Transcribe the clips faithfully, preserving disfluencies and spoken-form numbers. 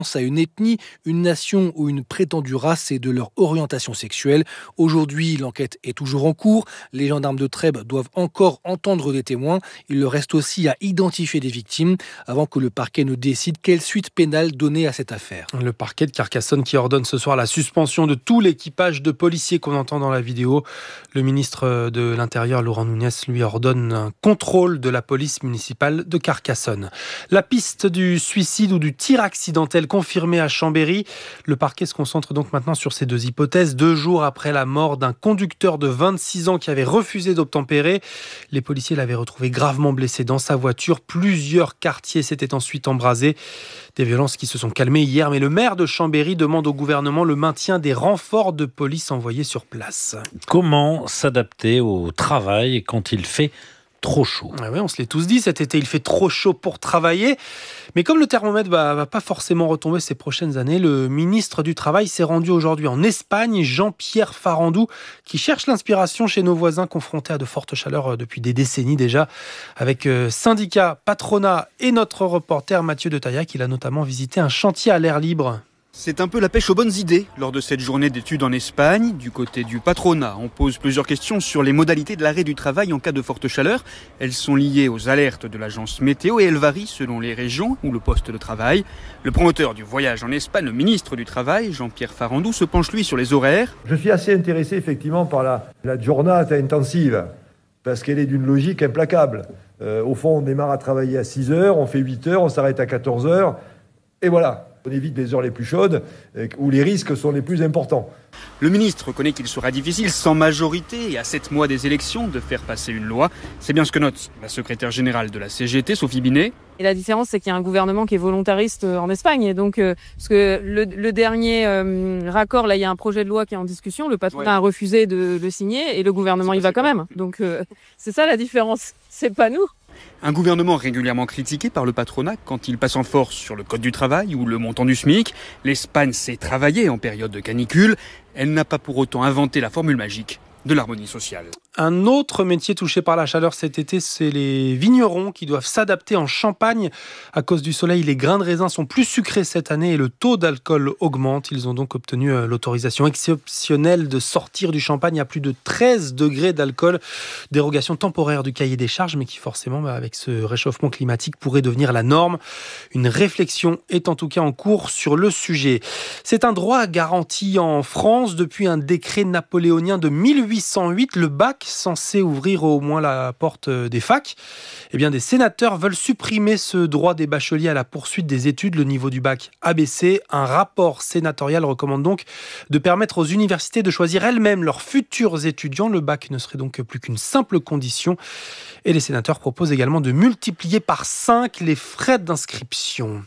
à une ethnie, une nation ou une prétendue race et de leur orientation sexuelle. Aujourd'hui, l'enquête est toujours en cours. Les gendarmes de Trèbes doivent encore entendre des témoins. Il leur reste aussi à identifier des victimes avant que le parquet ne décide quelle suite pénale donner à cette affaire. Le parquet de Carcassonne qui ordonne ce soir la suspension de tout l'équipage de policiers qu'on entend dans la vidéo. Le ministre de l'Intérieur, Laurent Nunez, lui ordonne un contrôle de la police municipale de Carcassonne. La piste du suicide ou du tir accidentel confirmé à Chambéry. Le parquet se concentre donc maintenant sur ces deux hypothèses. Deux jours après la mort d'un conducteur de vingt-six ans qui avait refusé d'obtempérer, les policiers l'avaient retrouvé gravement blessé dans sa voiture. Plusieurs quartiers s'étaient ensuite embrasés. Des violences qui se sont calmées hier, mais le maire de Chambéry demande au gouvernement le maintien des renforts de police envoyés sur place. Comment s'adapter au travail quand il fait trop chaud? Ah ouais, on se l'est tous dit, cet été il fait trop chaud pour travailler. Mais comme le thermomètre ne va, va pas forcément retomber ces prochaines années, le ministre du Travail s'est rendu aujourd'hui en Espagne, Jean-Pierre Farandou, qui cherche l'inspiration chez nos voisins confrontés à de fortes chaleurs depuis des décennies déjà, avec syndicats, patronat et notre reporter Mathieu de Taillac. Il a notamment visité un chantier à l'air libre. C'est un peu la pêche aux bonnes idées lors de cette journée d'études en Espagne. Du côté du patronat, on pose plusieurs questions sur les modalités de l'arrêt du travail en cas de forte chaleur. Elles sont liées aux alertes de l'agence météo et elles varient selon les régions ou le poste de travail. Le promoteur du voyage en Espagne, le ministre du Travail, Jean-Pierre Farandou, se penche lui sur les horaires. Je suis assez intéressé effectivement par la, la giornata intensive parce qu'elle est d'une logique implacable. Euh, au fond, on démarre à travailler à six heures, on fait huit heures, on s'arrête à quatorze heures et voilà. On évite les heures les plus chaudes, où les risques sont les plus importants. Le ministre reconnaît qu'il sera difficile, sans majorité et à sept mois des élections, de faire passer une loi. C'est bien ce que note la secrétaire générale de la C G T, Sophie Binet. Et la différence, c'est qu'il y a un gouvernement qui est volontariste en Espagne. Et donc, euh, parce que le, le dernier euh, raccord, là, il y a un projet de loi qui est en discussion. Le patronat ouais. a refusé de le signer et le gouvernement y va quand même. Donc, euh, c'est ça la différence. C'est pas nous. Un gouvernement régulièrement critiqué par le patronat quand il passe en force sur le code du travail ou le montant du SMIC. L'Espagne sait travailler en période de canicule. Elle n'a pas pour autant inventé la formule magique de l'harmonie sociale. Un autre métier touché par la chaleur cet été, c'est les vignerons qui doivent s'adapter en Champagne. À cause du soleil, les grains de raisin sont plus sucrés cette année et le taux d'alcool augmente. Ils ont donc obtenu l'autorisation exceptionnelle de sortir du Champagne à plus de treize degrés d'alcool. Dérogation temporaire du cahier des charges, mais qui forcément, avec ce réchauffement climatique, pourrait devenir la norme. Une réflexion est en tout cas en cours sur le sujet. C'est un droit garanti en France depuis un décret napoléonien de mille huit cent huit. Le bac, censé ouvrir au moins la porte des facs, eh bien des sénateurs veulent supprimer ce droit des bacheliers à la poursuite des études. Le niveau du bac a baissé. Un rapport sénatorial recommande donc de permettre aux universités de choisir elles-mêmes leurs futurs étudiants. Le bac ne serait donc plus qu'une simple condition. Et les sénateurs proposent également de multiplier par cinq les frais d'inscription.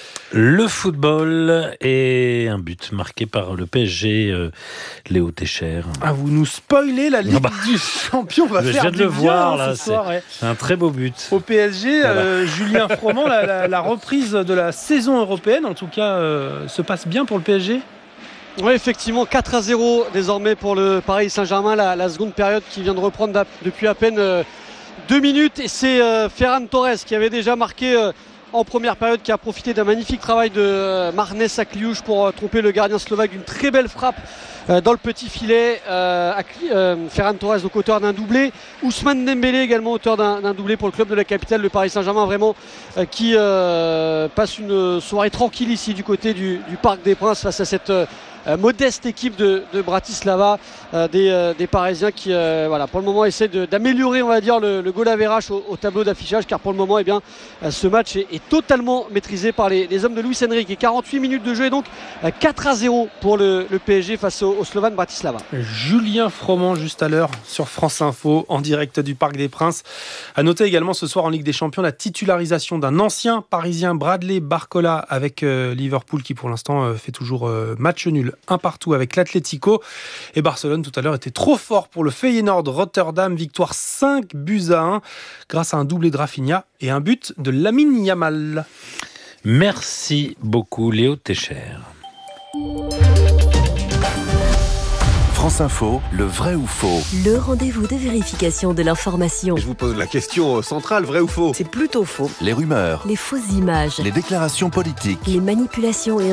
Le football et un but marqué par le P S G, euh, Léo Técher. Ah, vous nous spoilez la Ligue ah bah, du Champion, va faire du bien. Je viens de le voir, là, ce c'est, soir, ouais. C'est un très beau but. Au P S G, voilà. euh, Julien Froment, la, la, la reprise de la saison européenne, en tout cas, euh, se passe bien pour le P S G. Oui, effectivement, quatre à zéro désormais pour le Paris Saint-Germain, la, la seconde période qui vient de reprendre depuis à peine euh, deux minutes. Et c'est euh, Ferran Torres qui avait déjà marqué... Euh, en première période, qui a profité d'un magnifique travail de Marnes Akliouche pour tromper le gardien slovaque d'une très belle frappe dans le petit filet. Euh, Ferran Torres, donc auteur d'un doublé. Ousmane Dembélé également auteur d'un, d'un doublé pour le club de la capitale, le Paris Saint-Germain, vraiment euh, qui euh, passe une soirée tranquille ici du côté du, du Parc des Princes face à cette euh, modeste équipe de, de Bratislava, euh, des, euh, des Parisiens qui, euh, voilà, pour le moment, essaient de, d'améliorer, on va dire, le, le goal average au, au tableau d'affichage, car pour le moment, eh bien, euh, ce match est, est totalement maîtrisé par les, les hommes de Luis Enrique. Et quarante-huit minutes de jeu, et donc euh, quatre à zéro pour le, le P S G face au, au Slovan Bratislava. Julien Froment, juste à l'heure, sur France Info, en direct du Parc des Princes. À noter également ce soir en Ligue des Champions la titularisation d'un ancien Parisien, Bradley Barcola, avec euh, Liverpool, qui pour l'instant euh, fait toujours euh, match nul un partout avec l'Atlético. Et Barcelone, tout à l'heure, était trop fort pour le Feyenoord Rotterdam. Victoire cinq buts à un grâce à un doublé de Rafinha et un but de Lamine Yamal. Merci beaucoup, Léo Técher. France Info, le vrai ou faux. Le rendez-vous de vérification de l'information. Je vous pose la question centrale, vrai ou faux? C'est plutôt faux. Les rumeurs. Les fausses images. Les déclarations politiques. Les manipulations et